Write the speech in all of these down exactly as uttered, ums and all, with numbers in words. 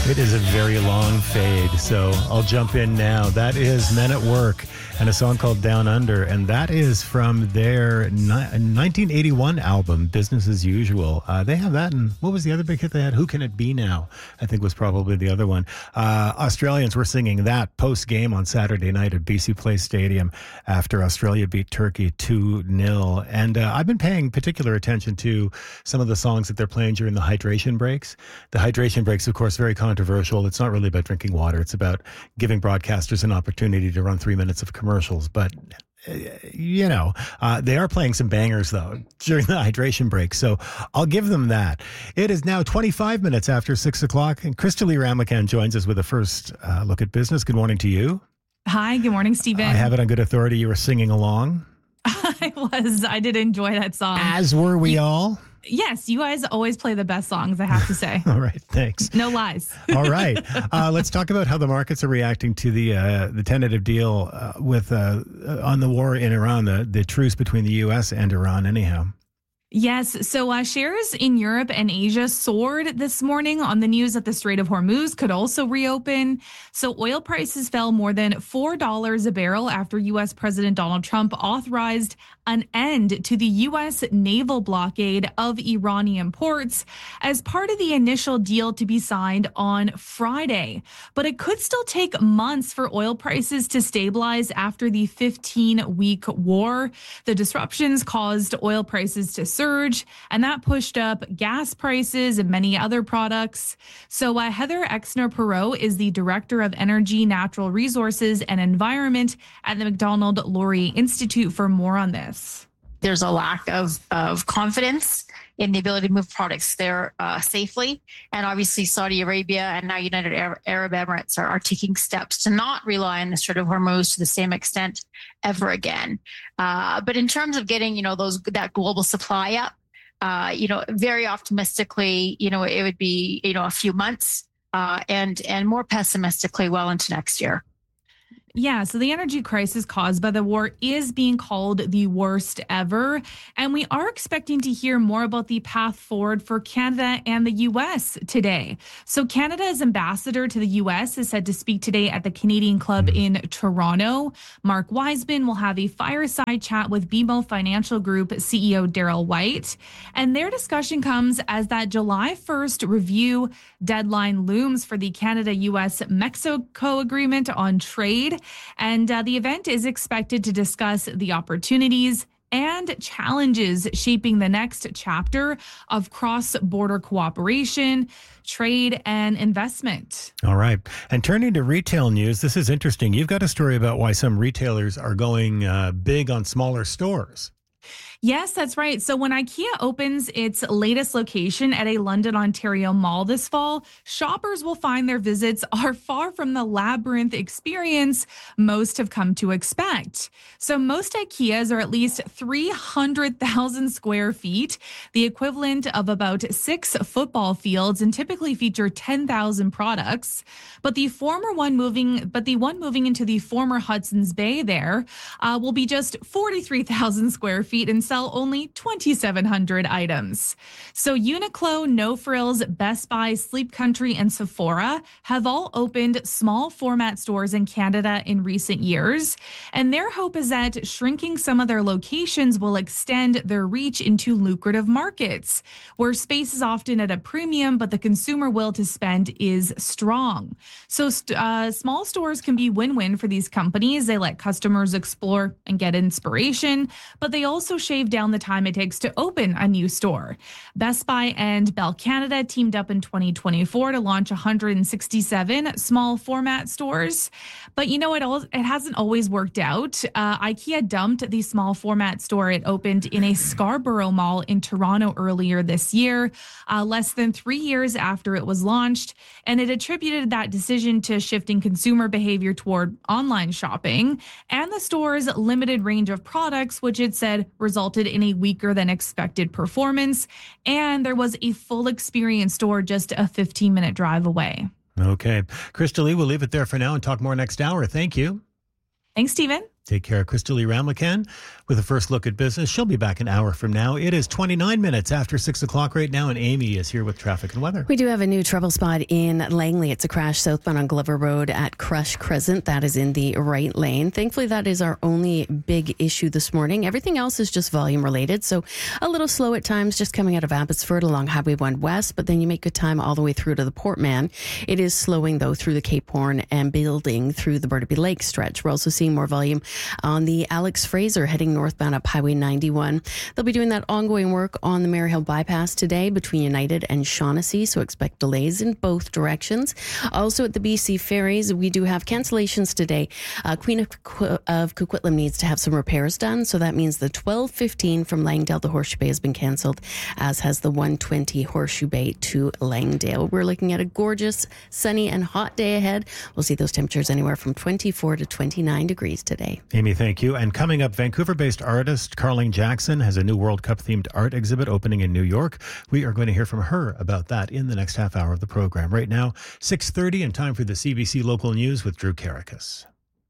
It is a very long fade, so I'll jump in now. That is Men at Work and a song called Down Under, and that is from their ni- nineteen eighty-one album, Business as Usual. Uh, they have that, and what was the other big hit they had? Who Can It Be Now? I think was probably the other one. Uh, Australians were singing that post-game on Saturday night at B C Place Stadium after Australia beat Turkey two nil. And uh, I've been paying particular attention to some of the songs that they're playing during the hydration breaks. The hydration breaks, of course, very controversial. It's not really about drinking water. It's about giving broadcasters an opportunity to run three minutes of commercials. But, uh, you know, uh, they are playing some bangers, though, during the hydration break. So I'll give them that. It is now twenty-five minutes after six o'clock, and Crystalie Ramakan joins us with a first uh, look at business. Good morning to you. Hi, good morning, Stephen. I have it on good authority you were singing along. I was. I did enjoy that song. As were we you, all. Yes, you guys always play the best songs, I have to say. All right, thanks. No lies. All right. Uh, let's talk about how the markets are reacting to the uh, the tentative deal uh, with uh, on the war in Iran, the, the truce between the U S and Iran, anyhow. Yes. So uh, shares in Europe and Asia soared this morning on the news that the Strait of Hormuz could also reopen. So oil prices fell more than four dollars a barrel after U S President Donald Trump authorized an end to the U S naval blockade of Iranian ports as part of the initial deal to be signed on Friday. But it could still take months for oil prices to stabilize after the fifteen-week war. The disruptions caused oil prices to surge, and that pushed up gas prices and many other products. So uh, Heather Exner-Perot is the Director of Energy, Natural Resources, and Environment at the Macdonald-Laurier Institute for more on this. There's a lack of, of confidence in the ability to move products there uh, safely. And obviously Saudi Arabia and now United Arab Emirates are, are taking steps to not rely on the Strait of Hormuz to the same extent ever again. Uh, but in terms of getting, you know, those that global supply up, uh, you know, very optimistically, you know, it would be, you know, a few months uh, and, and more pessimistically well into next year. Yeah, so the energy crisis caused by the war is being called the worst ever. And we are expecting to hear more about the path forward for Canada and the U S today. So Canada's ambassador to the U S is said to speak today at the Canadian Club in Toronto. Mark Wiseman will have a fireside chat with B M O Financial Group C E O Darryl White. And their discussion comes as that July first review deadline looms for the Canada-U S-Mexico agreement on trade. And uh, the event is expected to discuss the opportunities and challenges shaping the next chapter of cross-border cooperation, trade, and investment. All right. And turning to retail news, this is interesting. You've got a story about why some retailers are going uh, big on smaller stores. Yes, that's right. So when IKEA opens its latest location at a London, Ontario mall this fall, shoppers will find their visits are far from the labyrinth experience most have come to expect. So most IKEAs are at least three hundred thousand square feet, the equivalent of about six football fields, and typically feature ten thousand products. But the former one moving, but the one moving into the former Hudson's Bay there uh, will be just forty-three thousand square feet and sell only twenty-seven hundred items. So Uniqlo, No Frills, Best Buy, Sleep Country, and Sephora have all opened small format stores in Canada in recent years. And their hope is that shrinking some of their locations will extend their reach into lucrative markets, where space is often at a premium, but the consumer will to spend is strong. So uh, small stores can be win-win for these companies. They let customers explore and get inspiration, but they also shave down the time it takes to open a new store. Best Buy and Bell Canada teamed up in twenty twenty-four to launch one hundred sixty-seven small format stores. But you know, it all it hasn't always worked out. Uh, IKEA dumped the small format store it opened in a Scarborough mall in Toronto earlier this year, uh, less than three years after it was launched. And it attributed that decision to shifting consumer behavior toward online shopping and the store's limited range of products, which it said resulted in a weaker than expected performance. And there was a full experience store just a fifteen minute drive away. Okay. Crystalie, we'll leave it there for now and talk more next hour. Thank you. Thanks, Stephen. Take care. Crystal Lee Ramlakan with a first look at business. She'll be back an hour from now. It is twenty-nine minutes after six o'clock right now, and Amy is here with traffic and weather. We do have a new trouble spot in Langley. It's a crash southbound on Glover Road at Crush Crescent. That is in the right lane. Thankfully, that is our only big issue this morning. Everything else is just volume related. So a little slow at times just coming out of Abbotsford along Highway one West, but then you make good time all the way through to the Portman. It is slowing, though, through the Cape Horn and building through the Burnaby Lake stretch. We're also seeing more volume on the Alex Fraser heading northbound up Highway ninety-one. They'll be doing that ongoing work on the Maryhill bypass today between United and Shaughnessy, so expect delays in both directions. Also at the B C ferries, we do have cancellations today. Uh, Queen of, Qu- of Coquitlam needs to have some repairs done, so that means the twelve fifteen from Langdale to Horseshoe Bay has been cancelled, as has the one twenty Horseshoe Bay to Langdale. We're looking at a gorgeous, sunny and hot day ahead. We'll see those temperatures anywhere from twenty-four to twenty-nine degrees today. Amy, thank you. And coming up, Vancouver-based artist Carling Jackson has a new World Cup-themed art exhibit opening in New York. We are going to hear from her about that in the next half hour of the program. Right now, six thirty, and time for the C B C Local News with Drew Karakas.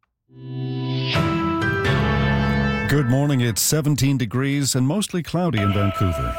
Good morning. It's seventeen degrees and mostly cloudy in Vancouver.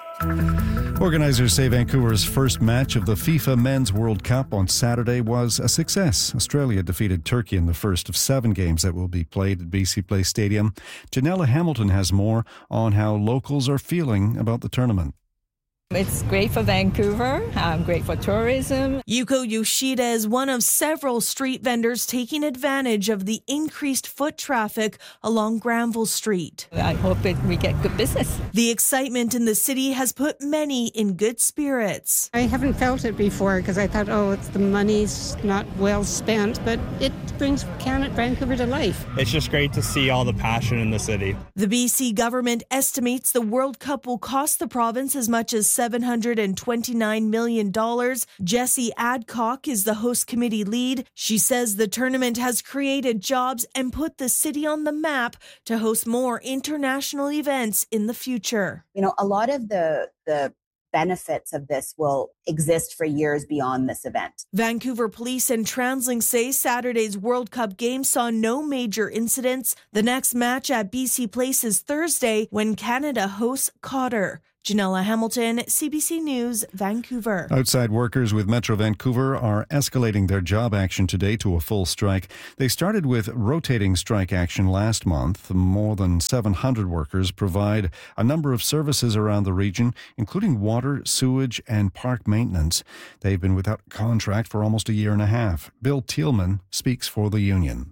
Organizers say Vancouver's first match of the FIFA Men's World Cup on Saturday was a success. Australia defeated Turkey in the first of seven games that will be played at B C Place Stadium. Janella Hamilton has more on how locals are feeling about the tournament. It's great for Vancouver, um, great for tourism. Yuko Yoshida is one of several street vendors taking advantage of the increased foot traffic along Granville Street. I hope it, we get good business. The excitement in the city has put many in good spirits. I haven't felt it before because I thought, oh, it's the money's not well spent, but it brings Canada, Vancouver to life. It's just great to see all the passion in the city. The B C government estimates the World Cup will cost the province as much as seven hundred twenty-nine million dollars. Jessie Adcock is the host committee lead. She says the tournament has created jobs and put the city on the map to host more international events in the future. You know, a lot of the the benefits of this will exist for years beyond this event. Vancouver Police and TransLink say Saturday's World Cup game saw no major incidents. The next match at B C Place is Thursday when Canada hosts Qatar. Janella Hamilton, C B C News, Vancouver. Outside workers with Metro Vancouver are escalating their job action today to a full strike. They started with rotating strike action last month. More than seven hundred workers provide a number of services around the region, including water, sewage, and park maintenance. They've been without a contract for almost a year and a half. Bill Thielman speaks for the union.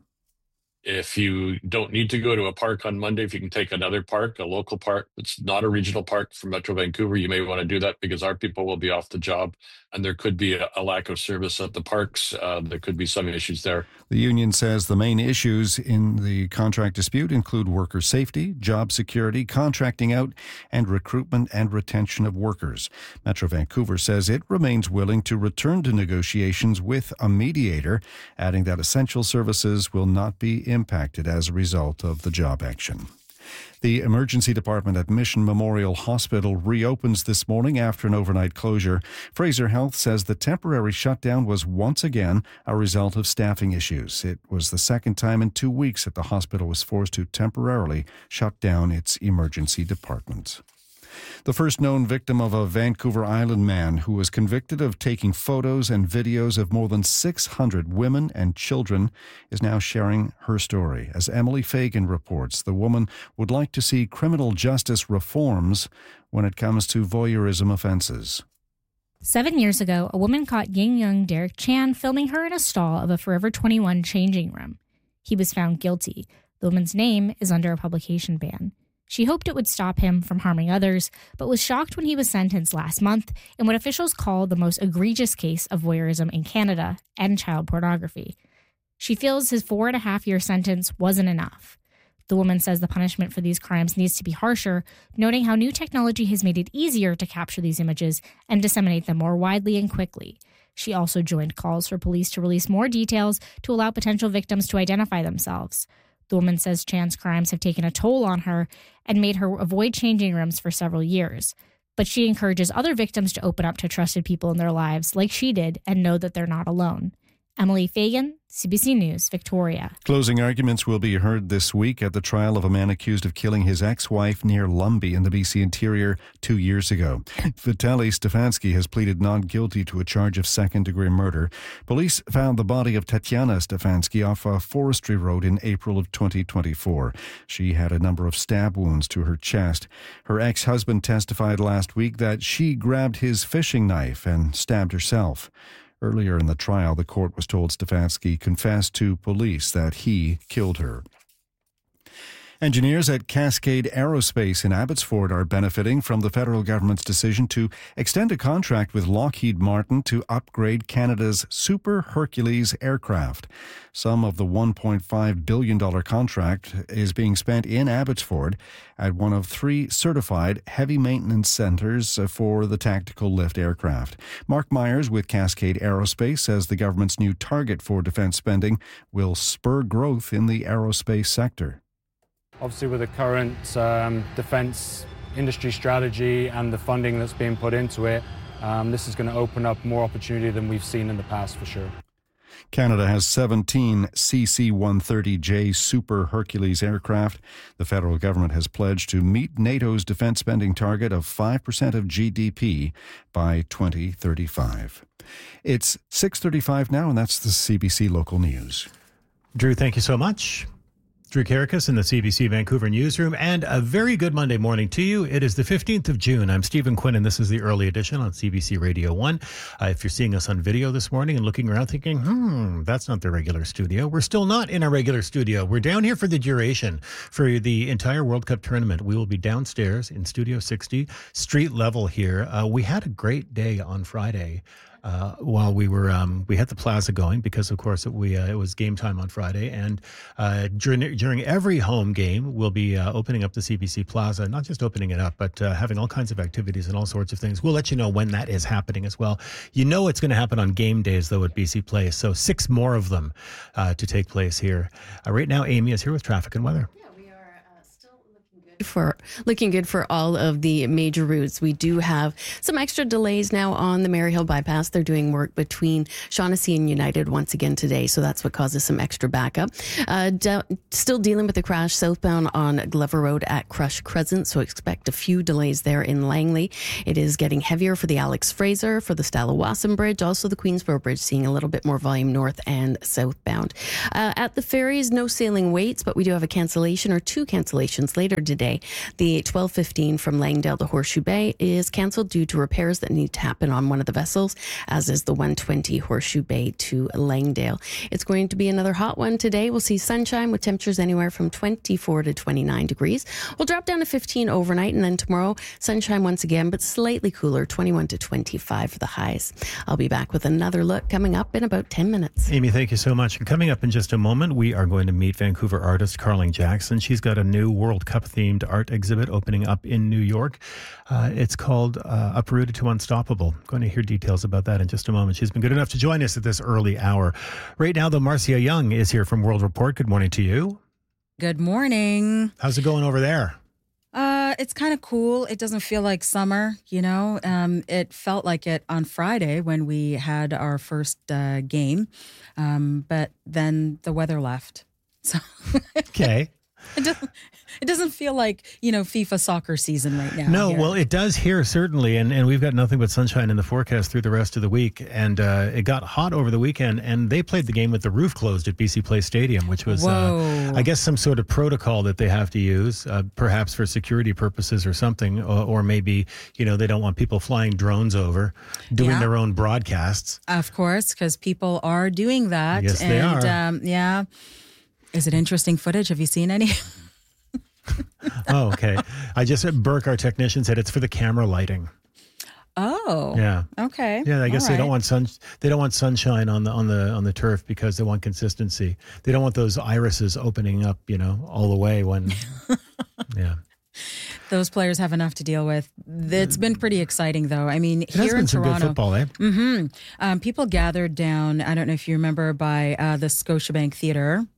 If you don't need to go to a park on Monday, if you can take another park, a local park, it's not a regional park from Metro Vancouver, you may want to do that because our people will be off the job and there could be a, a lack of service at the parks. Uh, there could be some issues there. The union says the main issues in the contract dispute include worker safety, job security, contracting out, and recruitment and retention of workers. Metro Vancouver says it remains willing to return to negotiations with a mediator, adding that essential services will not be impacted as a result of the job action. The emergency department at Mission Memorial Hospital reopens this morning after an overnight closure. Fraser Health says the temporary shutdown was once again a result of staffing issues. It was the second time in two weeks that the hospital was forced to temporarily shut down its emergency department. The first known victim of a Vancouver Island man who was convicted of taking photos and videos of more than six hundred women and children is now sharing her story. As Emily Fagan reports, the woman would like to see criminal justice reforms when it comes to voyeurism offenses. Seven years ago, a woman caught Ying Young Derek Chan filming her in a stall of a Forever twenty-one changing room. He was found guilty. The woman's name is under a publication ban. She hoped it would stop him from harming others, but was shocked when he was sentenced last month in what officials call the most egregious case of voyeurism in Canada and child pornography. She feels his four and a half year sentence wasn't enough. The woman says the punishment for these crimes needs to be harsher, noting how new technology has made it easier to capture these images and disseminate them more widely and quickly. She also joined calls for police to release more details to allow potential victims to identify themselves. The woman says Chan's crimes have taken a toll on her and made her avoid changing rooms for several years. But she encourages other victims to open up to trusted people in their lives like she did and know that they're not alone. Emily Fagan, C B C News, Victoria. Closing arguments will be heard this week at the trial of a man accused of killing his ex-wife near Lumby in the B C interior two years ago. Vitaly Stefanski has pleaded not guilty to a charge of second-degree murder. Police found the body of Tatiana Stefanski off a forestry road in April of twenty twenty-four. She had a number of stab wounds to her chest. Her ex-husband testified last week that she grabbed his fishing knife and stabbed herself. Earlier in the trial, the court was told Stefanski confessed to police that he killed her. Engineers at Cascade Aerospace in Abbotsford are benefiting from the federal government's decision to extend a contract with Lockheed Martin to upgrade Canada's Super Hercules aircraft. Some of the one point five billion dollars contract is being spent in Abbotsford at one of three certified heavy maintenance centres for the tactical lift aircraft. Mark Myers with Cascade Aerospace says the government's new target for defence spending will spur growth in the aerospace sector. Obviously, with the current um, defence industry strategy and the funding that's being put into it, um, this is going to open up more opportunity than we've seen in the past for sure. Canada has seventeen C C one thirty J Super Hercules aircraft. The federal government has pledged to meet NATO's defence spending target of five percent of G D P by twenty thirty-five. It's six thirty-five now, and that's the C B C Local News. Drew, thank you so much. Drew Karakas in the C B C Vancouver newsroom, and a very good Monday morning to you. It is the fifteenth of June. I'm Stephen Quinn, and this is the early edition on C B C Radio one. Uh, if you're seeing us on video this morning and looking around thinking, hmm, that's not the regular studio, we're still not in our regular studio. We're down here for the duration for the entire World Cup tournament. We will be downstairs in Studio sixty, street level here. Uh, we had a great day on Friday. Uh, while we were, um, we had the plaza going because, of course, it, we uh, it was game time on Friday, and uh, during during every home game, we'll be uh, opening up the C B C Plaza. Not just opening it up, but uh, having all kinds of activities and all sorts of things. We'll let you know when that is happening as well. You know, it's going to happen on game days though at B C Place, so six more of them uh, to take place here. Uh, right now, Amy is here with traffic and weather. For looking good for all of the major routes. We do have some extra delays now on the Maryhill bypass. They're doing work between Shaughnessy and United once again today, so that's what causes some extra backup. Uh, de- still dealing with the crash southbound on Glover Road at Crush Crescent, so expect a few delays there in Langley. It is getting heavier for the Alex Fraser, for the Stallawasam Bridge, also the Queensboro Bridge, seeing a little bit more volume north and southbound. Uh, at the ferries, no sailing waits, but we do have a cancellation or two cancellations later today. The twelve fifteen from Langdale to Horseshoe Bay is cancelled due to repairs that need to happen on one of the vessels, as is the one twenty Horseshoe Bay to Langdale. It's going to be another hot one today. We'll see sunshine with temperatures anywhere from twenty-four to twenty-nine degrees. We'll drop down to fifteen overnight, and then tomorrow, sunshine once again, but slightly cooler, twenty-one to twenty-five for the highs. I'll be back with another look coming up in about ten minutes. Amy, thank you so much. And coming up in just a moment, we are going to meet Vancouver artist Carling Jackson. She's got a new World Cup themed art exhibit opening up in New York. Uh, it's called uh, Uprooted to Unstoppable. Going to hear details about that in just a moment. She's been good enough to join us at this early hour. Right now, though, Marcia Young is here from World Report. Good morning to you. Good morning. How's it going over there? Uh, it's kind of cool. It doesn't feel like summer, you know. Um, it felt like it on Friday when we had our first uh, game, um, but then the weather left. So okay. It doesn't, it doesn't feel like, you know, FIFA soccer season right now. No, here. well, it does here, certainly. And, and we've got nothing but sunshine in the forecast through the rest of the week. And uh, it got hot over the weekend, and they played the game with the roof closed at B C Place Stadium, which was, uh, I guess, some sort of protocol that they have to use, uh, perhaps for security purposes or something. Or, or maybe, you know, they don't want people flying drones over, doing yeah. their own broadcasts. Of course, because people are doing that. Yes, and, they are. Um, yeah. Is it interesting footage? Have you seen any? Oh, okay. I just, Burke, our technician, said it's for the camera lighting. Oh, yeah. Okay. Yeah, I guess All they right. don't want sun. They don't want sunshine on the on the on the turf because they want consistency. They don't want those irises opening up, you know, all the way when. Yeah. Those players have enough to deal with. It's been pretty exciting, though. I mean, It here has been in some Toronto, good football, eh? Mm-hmm. Um, people gathered down. I don't know if you remember by uh, the Scotiabank Theatre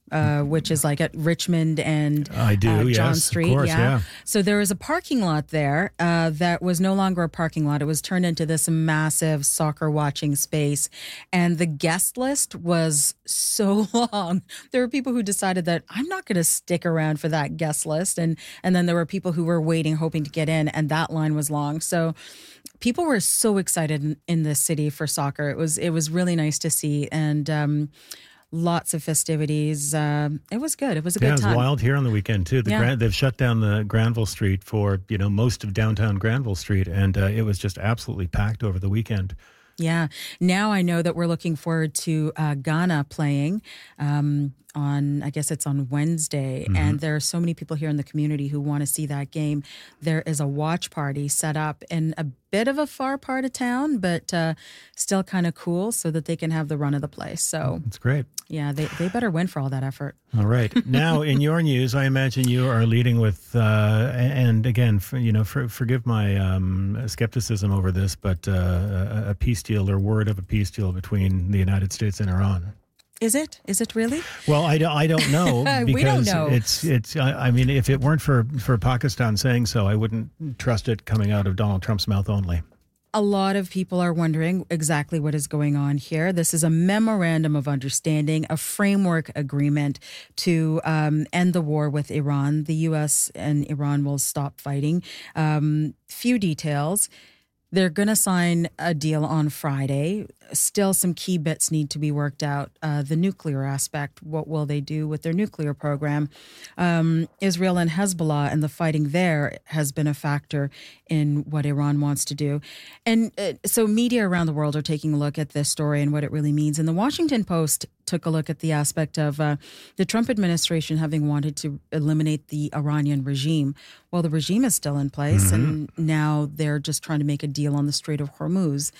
uh, which is like at Richmond and I do, uh, John yes, Street. of course, yeah. So there was a parking lot there uh, that was no longer a parking lot. It was turned into this massive soccer watching space. And the guest list was so long. There were people who decided that I'm not going to stick around for that guest list. And, and then there were people who were waiting, hoping to get in, and that line was long. So people were so excited in, in this city for soccer. It was, it was really nice to see. And, um, lots of festivities. Um, it was good. It was a Yeah, good it was time. wild here on the weekend too. The Yeah. Gran- they've shut down the Granville Street for, you know, most of downtown Granville Street, and uh, it was just absolutely packed over the weekend. Yeah. Now I know that we're looking forward to uh, Ghana playing um, on, I guess it's on Wednesday. Mhm. And there are so many people here in the community who want to see that game. There is a watch party set up in a bit of a far part of town, but uh, still kind of cool so that they can have the run of the place. So It's great. yeah, they, they better win for all that effort. All right. Now, in your news, I imagine you are leading with, uh, and again, for, you know, for, forgive my um, skepticism over this, but uh, a, a peace deal or word of a peace deal between the United States and Iran. Is it? Is it really? Well, I, don't- I don't know because We don't know. it's it's. I I mean, if it weren't for for Pakistan saying so, I wouldn't trust it coming out of Donald Trump's mouth only. A lot of people are wondering exactly what is going on here. This is a memorandum of understanding, a framework agreement to um, end the war with Iran. The U S and Iran will stop fighting. Um, few details. They're going to sign a deal on Friday. Still, some key bits need to be worked out. Uh, the nuclear aspect, what will they do with their nuclear program? Um, Israel and Hezbollah and the fighting there has been a factor in what Iran wants to do. And uh, so media around the world are taking a look at this story and what it really means. And the Washington Post took a look at the aspect of uh, the Trump administration having wanted to eliminate the Iranian regime. Well, the regime is still in place, Mhm. and now they're just trying to make a deal on the Strait of Hormuz.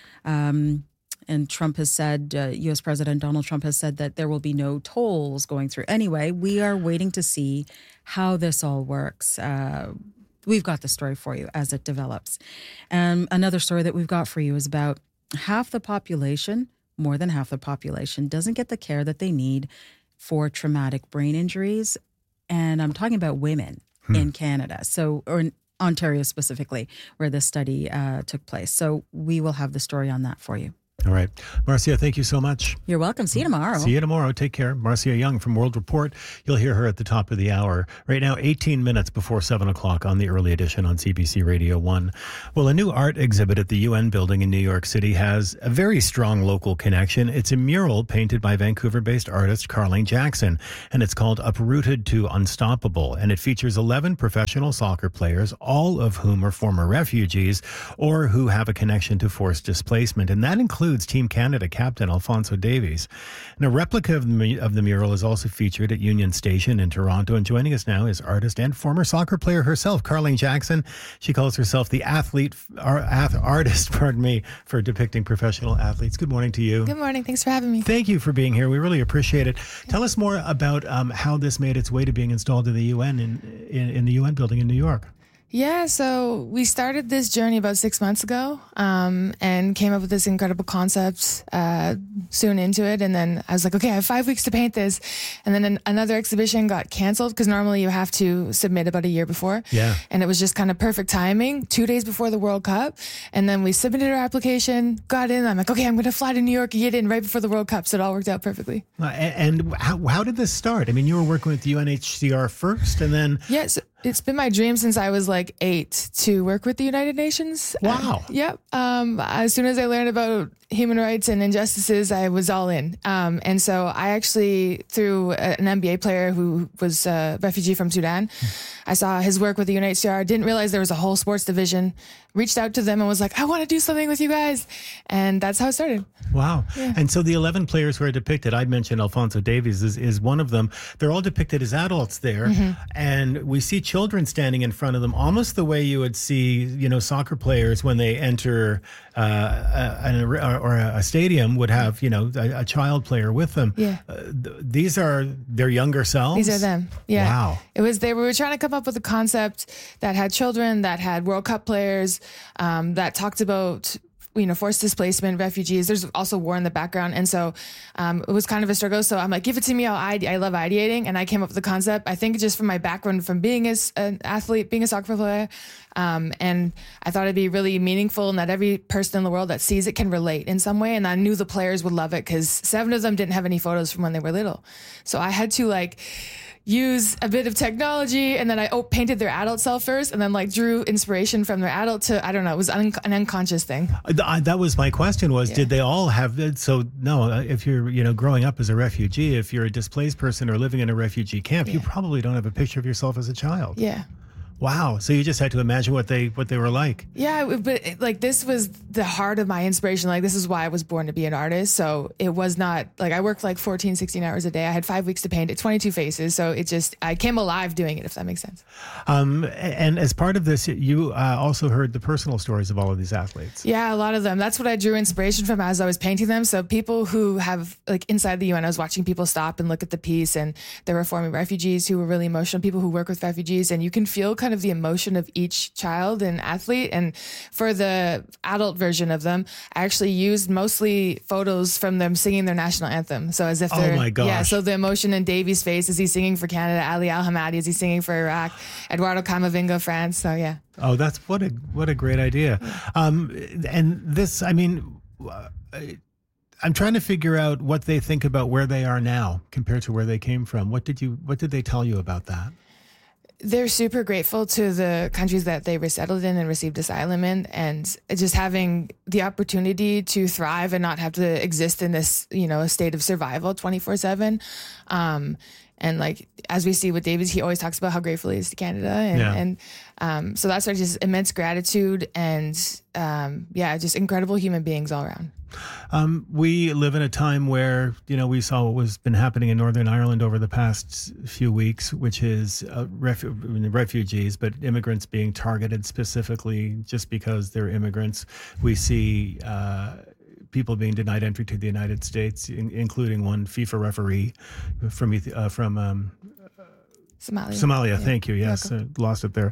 Um, and Trump has said, uh, U S President Donald Trump has said that there will be no tolls going through. Anyway, we are waiting to see how this all works. Uh, we've got the story for you as it develops. And another story that we've got for you is about half the population, more than half the population, doesn't get the care that they need for traumatic brain injuries. And I'm talking about women Hmm. in Canada, so or in Ontario specifically, where this study uh, took place. So we will have the story on that for you. All right. Marcia, thank you so much. You're welcome. See you tomorrow. See you tomorrow. Take care. Marcia Young from World Report. You'll hear her at the top of the hour. Right now, eighteen minutes before seven o'clock on the early edition on C B C Radio one. Well, a new art exhibit at the U N building in New York City has a very strong local connection. It's a mural painted by Vancouver-based artist Carling Jackson, and it's called Uprooted to Unstoppable. And it features eleven professional soccer players, all of whom are former refugees or who have a connection to forced displacement. And that includes Team Canada captain Alphonso Davies. And a replica of the, of the mural is also featured at Union Station in Toronto. And joining us now is artist and former soccer player herself, Carling Jackson. She calls herself the athlete, ar, artist, pardon me, for depicting professional athletes. Good morning to you. Good morning. Thanks for having me. Thank you for being here. We really appreciate it. Tell us more about um, how this made its way to being installed in the U N in, in, in the U N building in New York. Yeah, so we started this journey about six months ago um, and came up with this incredible concept uh, soon into it. And then I was like, okay, I have five weeks to paint this. And then an, another exhibition got canceled because normally you have to submit about a year before. Yeah. And it was just kind of perfect timing, two days before the World Cup. And then we submitted our application, got in. I'm like, okay, I'm going to fly to New York and get in right before the World Cup. So it all worked out perfectly. Uh, and and how, how did this start? I mean, you were working with the U N H C R first and then... Yes. It's been my dream since I was like eight to work with the United Nations. Wow. Uh, yep. Um, as soon as I learned about human rights and injustices, I was all in. Um, and so I actually, through an N B A player who was a refugee from Sudan, I saw his work with the U N H C R, didn't realize there was a whole sports division, reached out to them and was like, I want to do something with you guys. And that's how it started. Wow. Yeah. And so the eleven players who are depicted, I mentioned Alphonso Davies is, is one of them. They're all depicted as adults there. Mm-hmm. And we see children standing in front of them, almost the way you would see, you know, soccer players when they enter uh, a, an, or a stadium would have, you know, a, a child player with them. Yeah. Uh, th- these are their younger selves? These are them. Yeah. Wow. It was, they we were trying to come up with a concept that had children, that had World Cup players, um, that talked about you know, forced displacement, refugees. There's also war in the background. And so um, it was kind of a struggle. So I'm like, give it to me. I'll ide- I love ideating. And I came up with the concept, I think just from my background, from being as an athlete, being a soccer player. Um, and I thought it'd be really meaningful and that every person in the world that sees it can relate in some way. And I knew the players would love it because seven of them didn't have any photos from when they were little. So I had to like use a bit of technology, and then I oh, painted their adult self first, and then like drew inspiration from their adult to, I don't know, it was un- an unconscious thing. Uh, that was my question was, Yeah. did they all have it? So no, uh, if you're, you know, growing up as a refugee, if you're a displaced person or living in a refugee camp, you probably don't have a picture of yourself as a child. Yeah. Wow. So you just had to imagine what they, what they were like. Yeah, but it, like this was the heart of my inspiration. Like this is why I was born to be an artist. So it was not like I worked like fourteen, sixteen hours a day. I had five weeks to paint it, twenty-two faces. So it just, I came alive doing it, if that makes sense. Um, and as part of this, you uh, also heard the personal stories of all of these athletes. Yeah, a lot of them. That's what I drew inspiration from as I was painting them. So people who have like inside the U N, I was watching people stop and look at the piece, and there were former refugees who were really emotional, people who work with refugees, and you can feel kind of the emotion of each child and athlete. And for the adult version of them, I actually used mostly photos from them singing their national anthem. So as if Oh they're, my gosh. yeah, so the emotion in Davy's face as he's singing for Canada, Ali Al-Hamadi as he's singing for Iraq, Eduardo Camavinga, France. So yeah. Oh, that's what a what a great idea. Um, and this, I mean, uh, I'm trying to figure out what they think about where they are now compared to where they came from. What did you What did they tell you about that? They're super grateful to the countries that they were settled in and received asylum in, and just having the opportunity to thrive and not have to exist in this, you know, a state of survival twenty-four seven. Um, and like, as we see with David, he always talks about how grateful he is to Canada. And, Yeah. and um, so that's like just immense gratitude and, um, yeah, just incredible human beings all around. Um, we live in a time where, you know, we saw what was been happening in Northern Ireland over the past few weeks, which is uh, refu- refugees, but immigrants being targeted specifically just because they're immigrants. We see uh, people being denied entry to the United States, in, including one FIFA referee from Ethi- uh, from um, Somalia. Somalia. Yeah. Thank you. Yes, Welcome. uh, lost it there.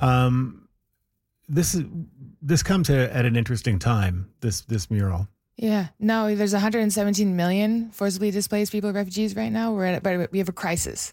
Um, this is this comes at, at an interesting time. This this mural. Yeah, no, there's one hundred seventeen million forcibly displaced people, refugees right now. We're at, but we have a crisis.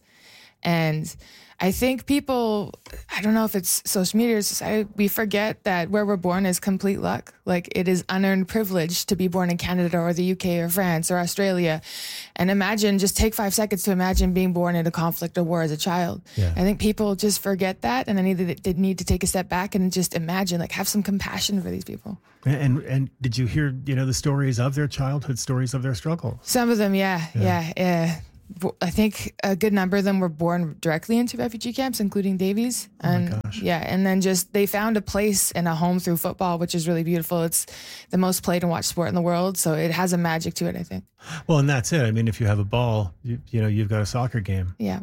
And I think people, I don't know if it's social media or society, we forget that where we're born is complete luck. Like it is unearned privilege to be born in Canada or the U K or France or Australia. And imagine, just take five seconds to imagine being born in a conflict or war as a child. Yeah. I think people just forget that. And I need to, they need to take a step back and just imagine, like have some compassion for these people. And and did you hear, you know, the stories of their childhood, stories of their struggle? Some of them, yeah, Yeah. yeah. yeah. Bo- I think a good number of them were born directly into refugee camps, including Davies. And yeah, and then just they found a place and a home through football, which is really beautiful. It's the most played and watched sport in the world, so it has a magic to it, I think. Well, and that's it. I mean, if you have a ball, you, you know, you've got a soccer game. Yeah.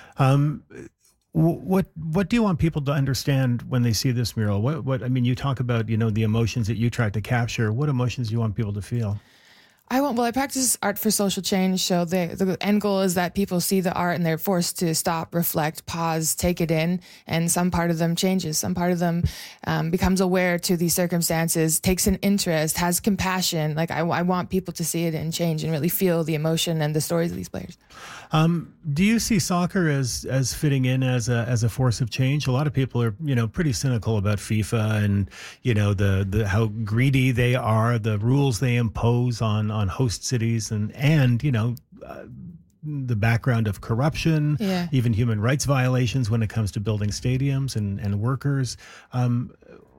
Um, wh- what what do you want people to understand when they see this mural? What what I mean, you talk about, you know, the emotions that you tried to capture. What emotions do you want people to feel? I want, well, I practice art for social change. So the, the end goal is that people see the art and they're forced to stop, reflect, pause, take it in. And some part of them changes. Some part of them um, becomes aware to these circumstances, takes an interest, has compassion. Like I, I want people to see it and change and really feel the emotion and the stories of these players. Um, do you see soccer as as fitting in as a as a force of change? A lot of people are, you know, pretty cynical about FIFA and, you know, the the how greedy they are, the rules they impose on on host cities, and and you know. Uh, the background of corruption, Yeah. even human rights violations when it comes to building stadiums and, and workers. Um,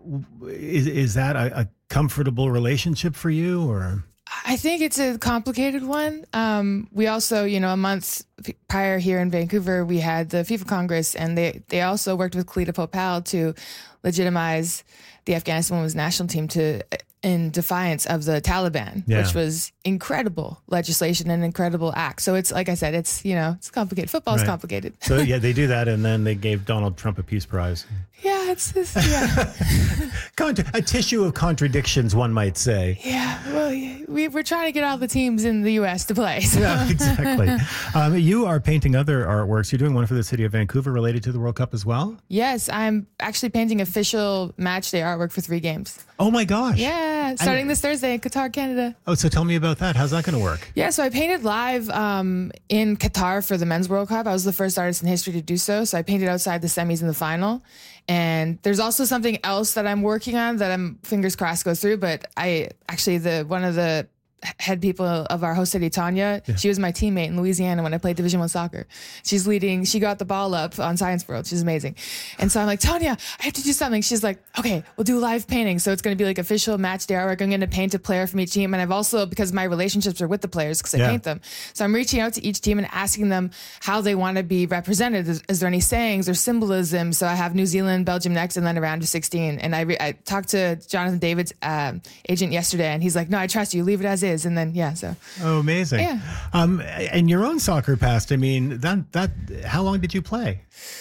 is, is that a, a comfortable relationship for you, or? I think it's a complicated one. Um, we also, you know, a month prior here in Vancouver, we had the FIFA Congress, and they, they also worked with Kalita Popal to legitimize the Afghanistan women's national team to in defiance of the Taliban, Yeah. which was incredible legislation and incredible act. So it's, like I said, it's, you know, it's complicated. Football's Right. complicated. So yeah, they do that, and then they gave Donald Trump a Peace Prize. Yeah, it's just, yeah. Contra- a tissue of contradictions, one might say. yeah, well, we, we're trying to get all the teams in the U S to play. So. Yeah, exactly. Um, you are painting other artworks. You're doing one for the city of Vancouver related to the World Cup as well? Yes, I'm actually painting official match day artwork for three games. Oh my gosh. Yeah. Yeah, starting this Thursday in Qatar, Canada. Oh, so tell me about that. How's that going to work? Yeah, so I painted live um, in Qatar for the Men's World Cup. I was the first artist in history to do so. So I painted outside the semis and the final. And there's also something else that I'm working on that I'm fingers crossed goes through. But I actually, the one of the head people of our host city, Tanya, yeah. she was my teammate in Louisiana when I played Division One soccer. She's leading, she got the ball up on Science World. She's amazing. And so I'm like, Tanya, I have to do something. She's like, okay, we'll do live painting. So it's going to be like official match day artwork. I'm going to paint a player from each team. And I've also, because my relationships are with the players, because I yeah. paint them. So I'm reaching out to each team and asking them how they want to be represented. Is, is there any sayings or symbolism? So I have New Zealand, Belgium next, and then around to sixteen. And I, re- I talked to Jonathan David's um, agent yesterday, and he's like, no, I trust you. Leave it as is. And then, yeah, so. Oh, amazing. Yeah. Um, and your own soccer past, I mean, that, that, how long did you play?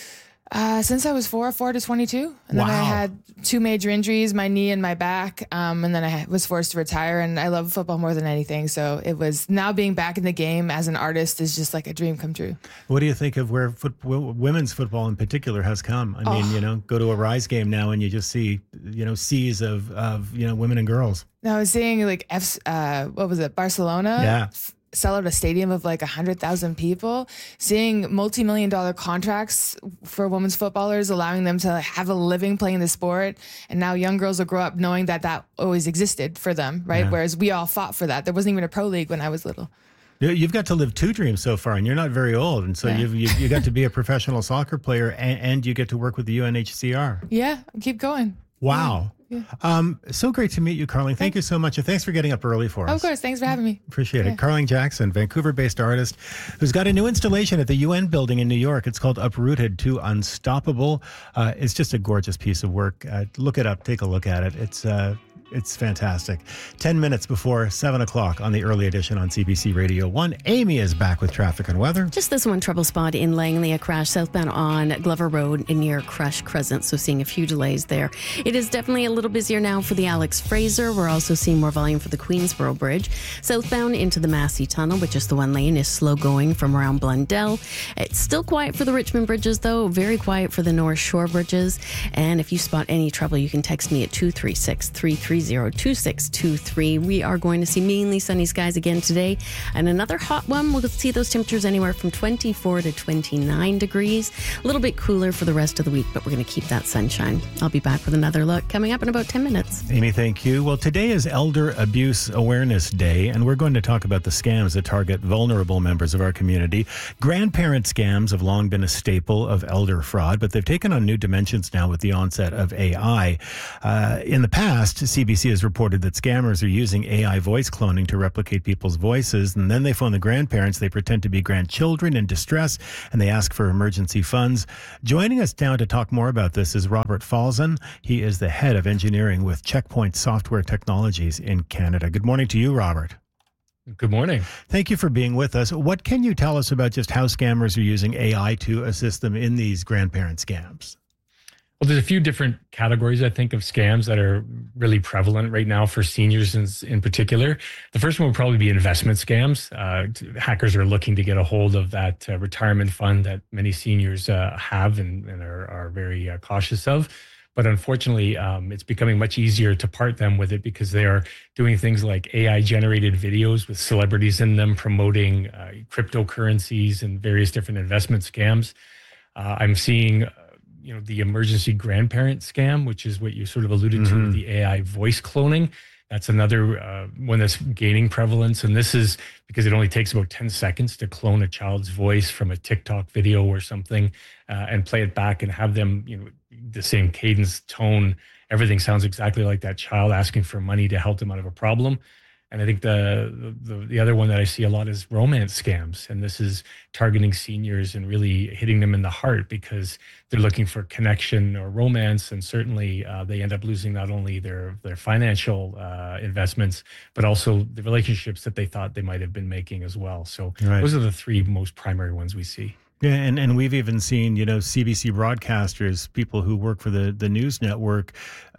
Uh, since I was four, four to twenty-two. And wow. then I had two major injuries, my knee and my back. Um, and then I was forced to retire, and I love football more than anything. So it was, now being back in the game as an artist is just like a dream come true. What do you think of where foot, women's football in particular has come? I oh. mean, you know, go to a Rise game now and you just see, you know, seas of, of, you know, women and girls. Now I was seeing like F, uh, what was it? Barcelona. Yeah. Sell out a stadium of like one hundred thousand people, seeing multi-million dollar contracts for women's footballers, allowing them to have a living playing the sport. And now young girls will grow up knowing that that always existed for them, right? Yeah. Whereas we all fought for that. There wasn't even a pro league when I was little. You've got to live two dreams so far, and you're not very old. And so yeah. you've, you've you got to be a professional soccer player, and, and you get to work with the U N H C R. Yeah, keep going. Wow. Yeah. Um, so great to meet you, Carling. Thank you so much. And thanks for getting up early for us. Of course. Thanks for having me. Appreciate yeah. it. Carling Jackson, Vancouver-based artist who's got a new installation at the U N building in New York. It's called Uprooted to Unstoppable. Uh, it's just a gorgeous piece of work. Uh, look it up. Take a look at it. It's uh, it's fantastic. Ten minutes before seven o'clock on the early edition on C B C Radio one. Amy is back with traffic and weather. Just this one trouble spot in Langley, a crash southbound on Glover Road near Crush Crescent. So seeing a few delays there. It is definitely a little busier now for the Alex Fraser. We're also seeing more volume for the Queensboro Bridge. Southbound into the Massey Tunnel, which is the one lane, is slow going from around Blundell. It's still quiet for the Richmond bridges, though. Very quiet for the North Shore bridges. And if you spot any trouble, you can text me at two three six, three three zero, two six two three. We are going to see mainly sunny skies again today, and another hot one. We'll see those temperatures anywhere from twenty-four to twenty-nine degrees. A little bit cooler for the rest of the week, but we're going to keep that sunshine. I'll be back with another look coming up in about ten minutes. Amy, thank you. Well, today is Elder Abuse Awareness Day, and we're going to talk about the scams that target vulnerable members of our community. Grandparent scams have long been a staple of elder fraud, but they've taken on new dimensions now with the onset of A I. Uh, in the past, C B C has reported that scammers are using A I voice cloning to replicate people's voices, and then they phone the grandparents. They pretend to be grandchildren in distress, and they ask for emergency funds. Joining us now to talk more about this is Robert Falzon. He is the head of engineering with Checkpoint Software Technologies in Canada. Good morning to you, Robert. Good morning. Thank you for being with us. What can you tell us about just how scammers are using A I to assist them in these grandparent scams? Well, there's a few different categories, I think, of scams that are really prevalent right now for seniors in, in particular. The first one would probably be investment scams. Uh, hackers are looking to get a hold of that uh, retirement fund that many seniors uh, have and, and are, are very uh, cautious of. But unfortunately, um, it's becoming much easier to part them with it because they are doing things like A I-generated videos with celebrities in them, promoting uh, cryptocurrencies and various different investment scams. Uh, I'm seeing you know, the emergency grandparent scam, which is what you sort of alluded mm-hmm. to, the A I voice cloning. That's another uh, one that's gaining prevalence. And this is because it only takes about ten seconds to clone a child's voice from a TikTok video or something uh, and play it back and have them, you know, the same cadence, tone, everything sounds exactly like that child asking for money to help them out of a problem. And I think the, the the other one that I see a lot is romance scams. And this is targeting seniors and really hitting them in the heart because they're looking for connection or romance. And certainly uh, they end up losing not only their, their financial uh, investments, but also the relationships that they thought they might have been making as well. So right. Those are the three most primary ones we see. Yeah, and, and we've even seen, you know, C B C broadcasters, people who work for the, the news network,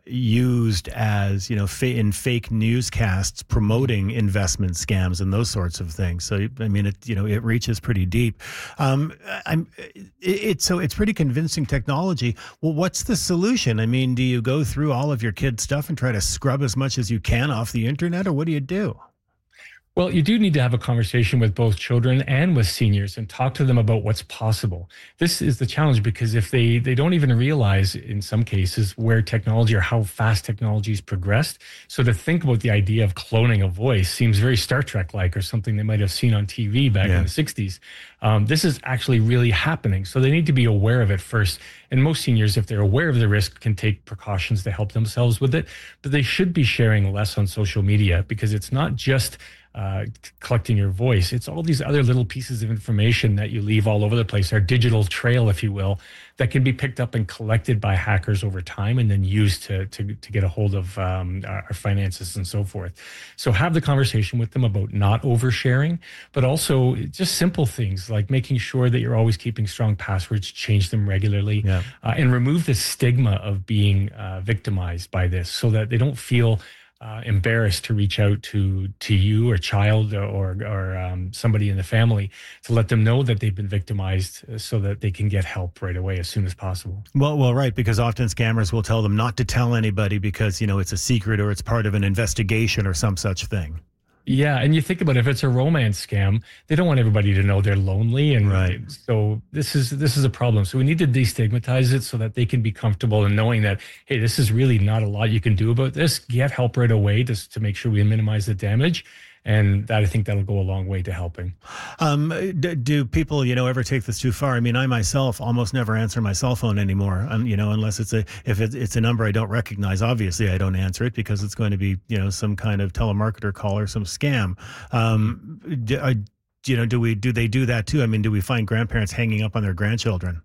used as, you know, fa- in fake newscasts promoting investment scams and those sorts of things. So, I mean, it, you know, it reaches pretty deep. Um, I'm, it, it's so it's pretty convincing technology. Well, what's the solution? I mean, do you go through all of your kids' stuff and try to scrub as much as you can off the internet, or what do you do? Well, you do need to have a conversation with both children and with seniors and talk to them about what's possible. This is the challenge, because if they, they don't even realize in some cases where technology or how fast technology has progressed. So to think about the idea of cloning a voice seems very Star Trek-like, or something they might have seen on T V back yeah. in the sixties. Um, this is actually really happening. So they need to be aware of it first. And most seniors, if they're aware of the risk, can take precautions to help themselves with it. But they should be sharing less on social media, because it's not just Uh, collecting your voice. It's all these other little pieces of information that you leave all over the place, our digital trail, if you will, that can be picked up and collected by hackers over time and then used to to, to get a hold of um, our finances and so forth. So have the conversation with them about not oversharing, but also just simple things like making sure that you're always keeping strong passwords, change them regularly, yeah. uh, and remove the stigma of being uh, victimized by this, so that they don't feel Uh, embarrassed to reach out to to you or child or or um, somebody in the family, to let them know that they've been victimized, so that they can get help right away as soon as possible. Well, well, right, because often scammers will tell them not to tell anybody because, you know, it's a secret or it's part of an investigation or some such thing. Yeah, and you think about it, if it's a romance scam, they don't want everybody to know they're lonely, and right. so this is this is a problem. So we need to destigmatize it so that they can be comfortable in knowing that, hey, this is really not a lot you can do about this. Get help right away, just to make sure we minimize the damage. And that, I think that'll go a long way to helping. Um, do, do people, you know, ever take this too far? I mean, I myself almost never answer my cell phone anymore. Um, you know, unless it's a if it, it's a number I don't recognize. Obviously, I don't answer it because it's going to be, you know, some kind of telemarketer call or some scam. Um, do, uh, you know, do we do they do that too? I mean, do we find grandparents hanging up on their grandchildren?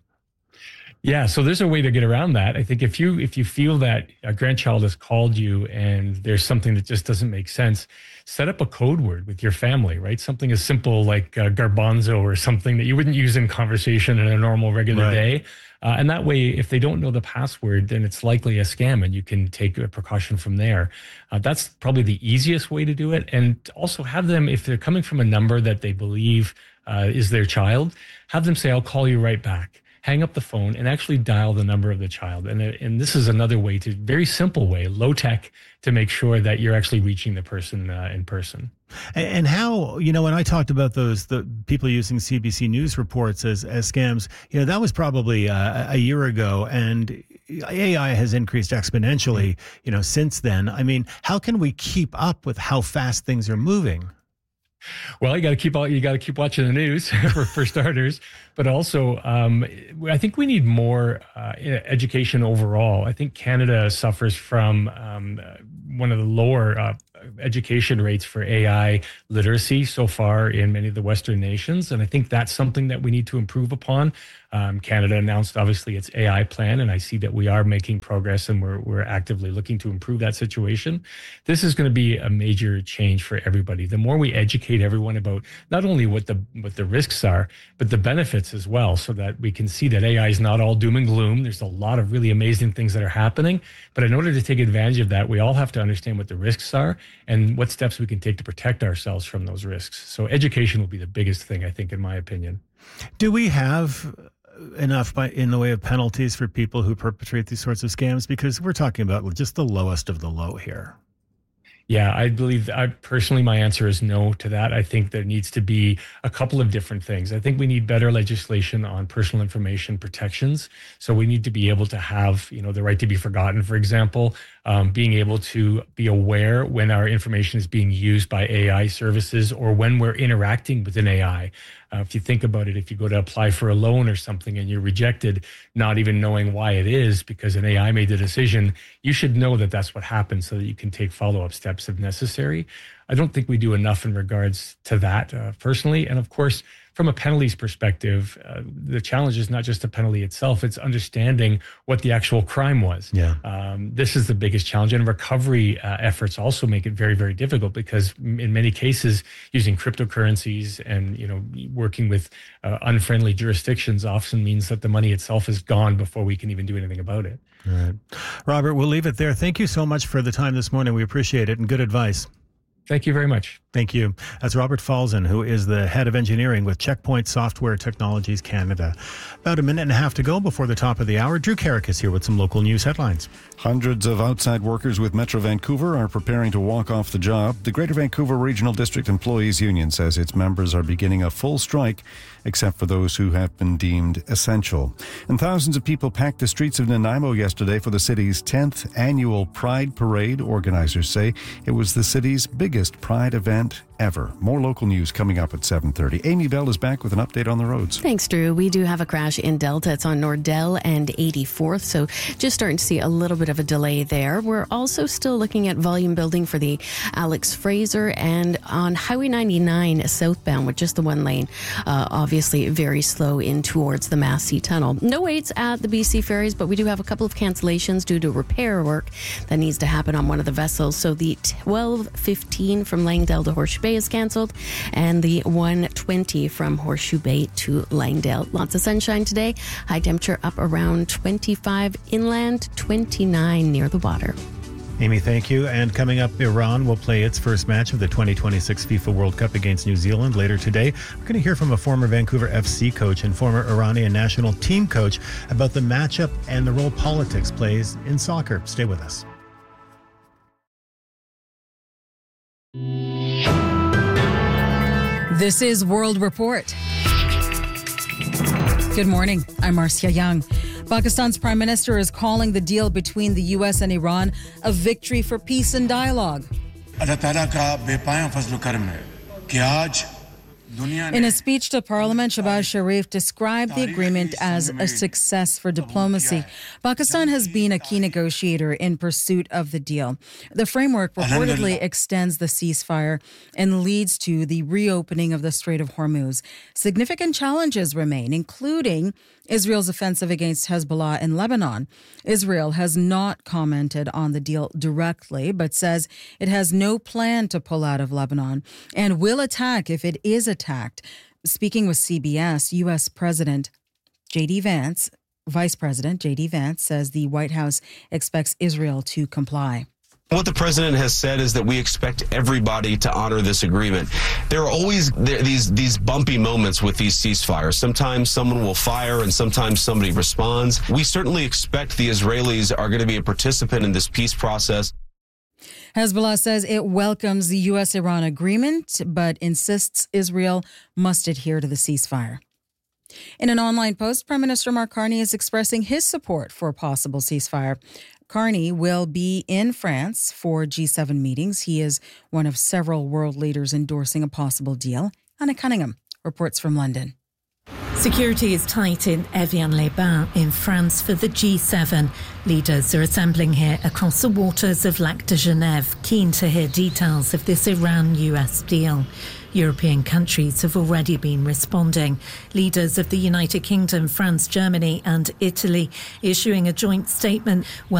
Yeah, so there's a way to get around that. I think if you if you feel that a grandchild has called you and there's something that just doesn't make sense, set up a code word with your family, right? Something as simple like uh, garbanzo, or something that you wouldn't use in conversation in a normal, regular right. day. Uh, and that way, if they don't know the password, then it's likely a scam, and you can take a precaution from there. Uh, that's probably the easiest way to do it. And also have them, if they're coming from a number that they believe uh, is their child, have them say, I'll call you right back. Hang up the phone and actually dial the number of the child. And, and this is another way, to very simple way, low tech, to make sure that you're actually reaching the person uh, in person. And how, you know, when I talked about those, the people using C B C News reports as, as scams, you know, that was probably uh, a year ago, and A I has increased exponentially, you know, since then. I mean, how can we keep up with how fast things are moving? Well, you got to keep all, you got to keep watching the news for, for starters, but also um, I think we need more uh, education overall. I think Canada suffers from um, one of the lower uh, education rates for A I literacy so far in many of the Western nations, and I think that's something that we need to improve upon. Um, Canada announced, obviously, its A I plan, and I see that we are making progress, and we're we're actively looking to improve that situation. This is going to be a major change for everybody. The more we educate everyone about not only what the what the risks are, but the benefits as well, so that we can see that A I is not all doom and gloom. There's a lot of really amazing things that are happening, but in order to take advantage of that, we all have to understand what the risks are and what steps we can take to protect ourselves from those risks. So education will be the biggest thing, I think, in my opinion. Do we have enough by in the way of penalties for people who perpetrate these sorts of scams? Because we're talking about just the lowest of the low here. Yeah, I believe, I personally, my answer is no to that. I think there needs to be a couple of different things. I think we need better legislation on personal information protections. So we need to be able to have, you know, the right to be forgotten, for example, um, being able to be aware when our information is being used by A I services or when we're interacting with an A I. Uh, if you think about it, if you go to apply for a loan or something and you're rejected, not even knowing why it is because an A I made the decision, you should know that that's what happened so that you can take follow-up steps if necessary. I don't think we do enough in regards to that uh, personally. And of course, from a penalties perspective, uh, the challenge is not just the penalty itself, it's understanding what the actual crime was. Yeah. Um, this is the biggest challenge. And recovery uh, efforts also make it very, very difficult because in many cases, using cryptocurrencies and, you know, working with uh, unfriendly jurisdictions often means that the money itself is gone before we can even do anything about it. All right. Robert, we'll leave it there. Thank you so much for the time this morning. We appreciate it and good advice. Thank you very much. Thank you. That's Robert Falzon, who is the head of engineering with Checkpoint Software Technologies Canada. About a minute and a half to go before the top of the hour. Drew Carrick is here with some local news headlines. Hundreds of outside workers with Metro Vancouver are preparing to walk off the job. The Greater Vancouver Regional District Employees Union says its members are beginning a full strike, except for those who have been deemed essential. And thousands of people packed the streets of Nanaimo yesterday for the city's tenth annual Pride Parade. Organizers say it was the city's biggest Pride event ever. More local news coming up at seven thirty. Amy Bell is back with an update on the roads. Thanks, Drew. We do have a crash in Delta. It's on Nordell and eighty-fourth, so just starting to see a little bit of a delay there. We're also still looking at volume building for the Alex Fraser and on Highway ninety-nine southbound with just the one lane. Uh, obviously very slow in towards the Massey Tunnel. No waits at the B C ferries, but we do have a couple of cancellations due to repair work that needs to happen on one of the vessels. So the twelve fifteen from Langdale to Horseshoe Bay is cancelled, and the one twenty from Horseshoe Bay to Langdale. Lots of sunshine today. High temperature up around twenty-five inland, twenty-nine near the water. Amy, thank you. And coming up, Iran will play its first match of the twenty twenty-six FIFA World Cup against New Zealand later today. We're going to hear from a former Vancouver F C coach and former Iranian national team coach about the matchup and the role politics plays in soccer. Stay with us. This is World Report. Good morning. I'm Marcia Young. Pakistan's prime minister is calling the deal between the U S and Iran a victory for peace and dialogue. In a speech to Parliament, Shehbaz Sharif described the agreement as a success for diplomacy. Pakistan has been a key negotiator in pursuit of the deal. The framework reportedly extends the ceasefire and leads to the reopening of the Strait of Hormuz. Significant challenges remain, including Israel's offensive against Hezbollah in Lebanon. Israel has not commented on the deal directly, but says it has no plan to pull out of Lebanon and will attack if it is attacked. Speaking with C B S, U S President J D Vance, Vice President J D Vance says the White House expects Israel to comply. What the president has said is that we expect everybody to honor this agreement. There are always there, these these bumpy moments with these ceasefires. Sometimes someone will fire and sometimes somebody responds. We certainly expect the Israelis are going to be a participant in this peace process. Hezbollah says it welcomes the U S Iran agreement, but insists Israel must adhere to the ceasefire. In an online post, Prime Minister Mark Carney is expressing his support for a possible ceasefire. Carney will be in France for G seven meetings. He is one of several world leaders endorsing a possible deal. Anna Cunningham reports from London. Security is tight in Evian-les-Bains in France for the G seven. Leaders are assembling here across the waters of Lac de Genève, keen to hear details of this Iran-U S deal. European countries have already been responding. Leaders of the United Kingdom, France, Germany and Italy issuing a joint statement